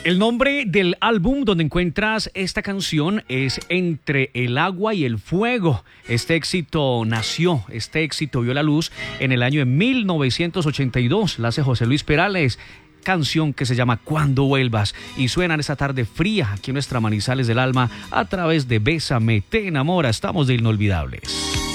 El nombre del álbum donde encuentras esta canción es Entre el agua y el fuego. Este éxito vio la luz en el año de 1982. La hace José Luis Perales. Canción que se llama Cuando vuelvas y suena en esta tarde fría aquí en nuestra Manizales del Alma a través de Bésame, te enamora. Estamos de Inolvidables.